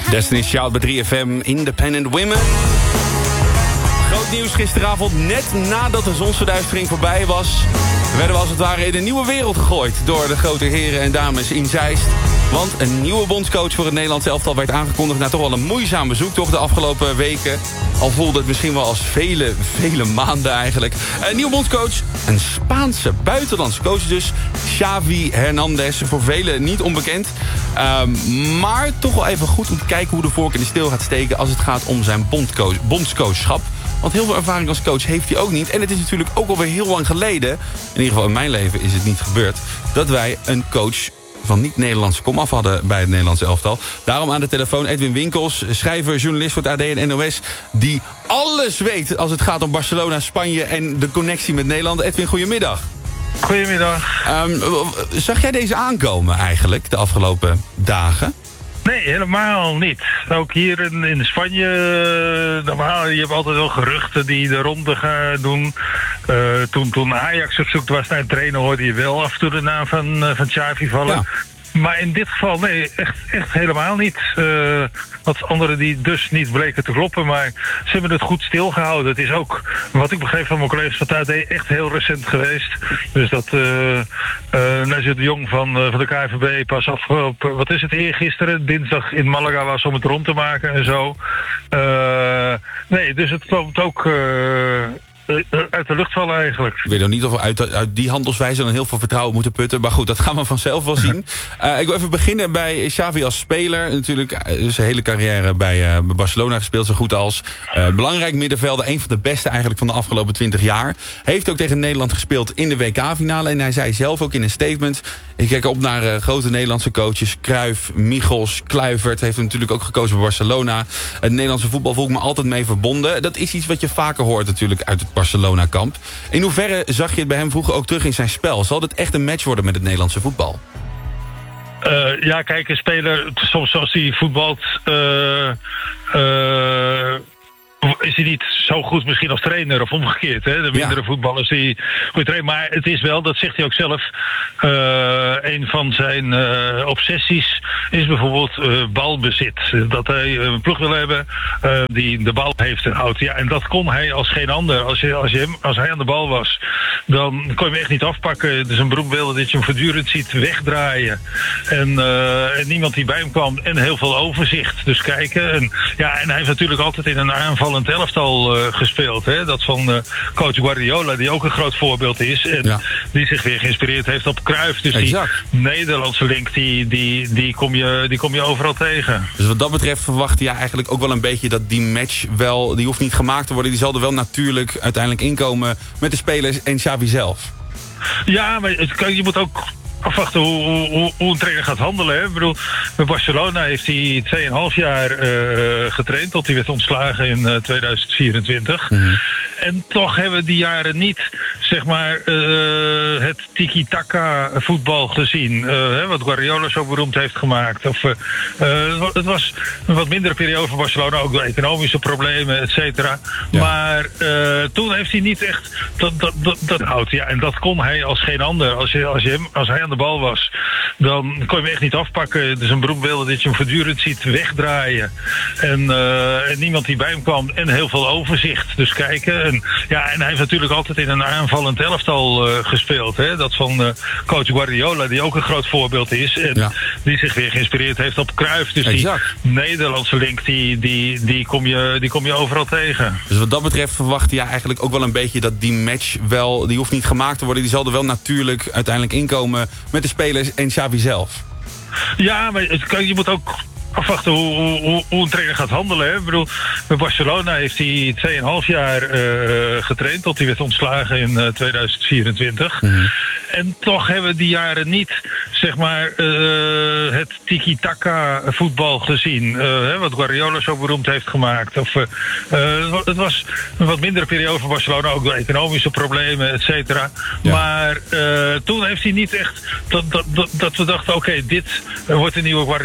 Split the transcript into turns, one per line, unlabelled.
Destiny's Child bij 3FM, Independent Women. Groot nieuws gisteravond, net nadat de zonsverduistering voorbij was, werden we als het ware in een nieuwe wereld gegooid door de grote heren en dames in Zeist. Want een nieuwe bondscoach voor het Nederlands elftal werd aangekondigd na toch wel een moeizaam bezoek toch de afgelopen weken. Al voelde het misschien wel als vele maanden eigenlijk. Een nieuwe bondscoach, een Spaanse buitenlandse coach dus, Xavi Hernandez, voor velen niet onbekend. Maar toch wel even goed om te kijken hoe de vork in de steel gaat steken als het gaat om zijn bondscoachschap. Want heel veel ervaring als coach heeft hij ook niet. En het is natuurlijk ook alweer heel lang geleden, in ieder geval in mijn leven is het niet gebeurd, dat wij een coach van niet-Nederlandse komaf hadden bij het Nederlandse elftal. Daarom aan de telefoon Edwin Winkels, schrijver, journalist voor het AD en NOS, die alles weet als het gaat om Barcelona, Spanje en de connectie met Nederland. Edwin, goedemiddag.
Goedemiddag.
Zag jij deze aankomen eigenlijk de afgelopen dagen?
Nee, helemaal niet. Ook hier in Spanje, normaal, je hebt altijd wel geruchten die de ronde gaan doen. Toen Ajax op zoek was naar een trainer, hoorde je wel af en toe de naam van Xavi vallen. Ja. Maar in dit geval, nee, echt helemaal niet. Wat anderen die dus niet bleken te kloppen, maar ze hebben het goed stilgehouden. Het is ook, wat ik begreep van mijn collega's van het AD, echt heel recent geweest. Dus dat Nazir de Jong van de KNVB pas afgelopen, wat is het, eergisteren, dinsdag in Malaga was om het rond te maken en zo. Nee, dus het loopt ook uit de lucht vallen eigenlijk. Ik
weet nog niet of we uit die handelswijze dan heel veel vertrouwen moeten putten. Maar goed, dat gaan we vanzelf wel zien. Ik wil even beginnen bij Xavi als speler. Natuurlijk zijn hele carrière bij Barcelona gespeeld, zo goed als. Belangrijk middenvelder, een van de beste eigenlijk van de afgelopen 20 jaar. Heeft ook tegen Nederland gespeeld in de WK-finale. En hij zei zelf ook in een statement, ik kijk op naar grote Nederlandse coaches. Cruyff, Michels, Kluivert. Heeft natuurlijk ook gekozen voor Barcelona. Het Nederlandse voetbal voel ik me altijd mee verbonden. Dat is iets wat je vaker hoort natuurlijk uit het Barcelona-kamp. In hoeverre zag je het bij hem vroeger ook terug in zijn spel? Zal dit echt een match worden met het Nederlandse voetbal?
Ja, kijk, een speler, soms als hij voetbalt, is hij niet zo goed misschien als trainer of omgekeerd. Hè? De mindere voetballers die goed trainen. Maar het is wel, dat zegt hij ook zelf, een van zijn obsessies is bijvoorbeeld balbezit. Dat hij een ploeg wil hebben die de bal heeft en houdt. Ja, en dat kon hij als geen ander. Als hij aan de bal was, dan kon je hem echt niet afpakken. Het is een beroemdbeeld dat je hem voortdurend ziet wegdraaien. En niemand die bij hem kwam. En heel veel overzicht. Dus kijken. En hij heeft natuurlijk altijd in een aanvallend elftal gespeeld. Hè? Dat van coach Guardiola, die ook een groot voorbeeld is. En die zich weer geïnspireerd heeft op Cruyff. Dus exact. Die Nederlandse link, die kom je overal tegen.
Dus wat dat betreft verwacht je eigenlijk ook wel een beetje dat die match wel, die hoeft niet gemaakt te worden. Die zal er wel natuurlijk uiteindelijk inkomen met de spelers en Xavi zelf.
Ja, maar je moet ook afwachten hoe een trainer gaat handelen. Hè? Ik bedoel, bij Barcelona heeft hij 2,5 jaar getraind tot hij werd ontslagen in 2024. Mm-hmm. En toch hebben we die jaren niet, zeg maar, het tiki-taka voetbal gezien. Wat Guardiola zo beroemd heeft gemaakt. Het was een wat mindere periode voor Barcelona, ook door economische problemen, et cetera. Ja. Maar toen heeft hij niet echt dat houdt. Ja, en dat kon hij als geen ander. Als hij aan de bal was, dan kon je hem echt niet afpakken. Het is een beroemdbeeld dat je hem voortdurend ziet wegdraaien. En niemand die bij hem kwam. En heel veel overzicht. Dus kijken. En hij heeft natuurlijk altijd in een aanvallend elftal gespeeld. Hè? Dat van coach Guardiola, die ook een groot voorbeeld is. En die zich weer geïnspireerd heeft op Cruyff. Dus exact. Die Nederlandse link, die kom je overal tegen.
Dus wat dat betreft verwacht je eigenlijk ook wel een beetje dat die match wel, die hoeft niet gemaakt te worden. Die zal er wel natuurlijk uiteindelijk inkomen met de spelers en Xavi zelf.
Ja, maar je moet ook afwachten hoe een trainer gaat handelen. Hè? Ik bedoel, bij Barcelona heeft hij 2,5 jaar getraind tot hij werd ontslagen in 2024. Mm-hmm. En toch hebben we die jaren niet, zeg maar, het tiki-taka voetbal gezien. Wat Guardiola zo beroemd heeft gemaakt. Het was een wat mindere periode voor Barcelona, ook door economische problemen, et cetera. Ja. Maar toen heeft hij niet echt dat we dachten, oké, dit wordt een nieuwe Guardiola.